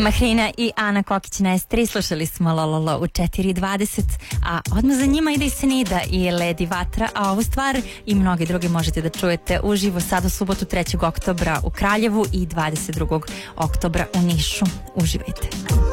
Mahrina i Ana Kokić na S3, slušali smo Lololo u 4.20, a odmah za njima ide i Senida i Ledi Vatra, a ovu stvar i mnogi drugi možete da čujete uživo sad u subotu 3. oktobra u Kraljevu i 22. oktobra u Nišu. Uživajte.